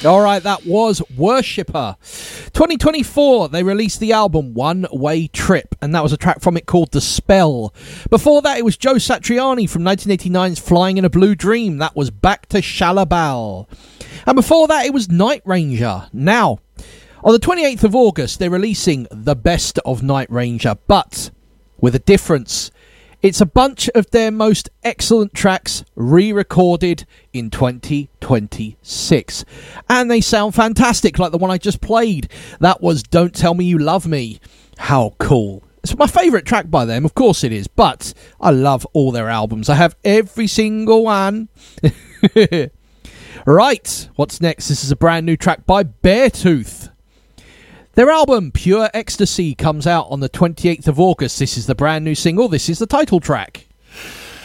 All right, that was Worshipper. 2024, they released the album One Way Trip, and that was a track from it called The Spell. Before that, it was Joe Satriani from 1989's Flying in a Blue Dream. That was Back to Shalabal. And before that, it was Night Ranger. Now, on the 28th of August, they're releasing the best of Night Ranger, but with a difference. It's a bunch of their most excellent tracks re-recorded in 2026. And they sound fantastic, like the one I just played. That was Don't Tell Me You Love Me. How cool. It's my favourite track by them, of course it is, but I love all their albums. I have every single one. Right, what's next? This is a brand new track by Beartooth. Their album, Pure Ecstasy, comes out on the 28th of August. This is the brand new single. This is the title track.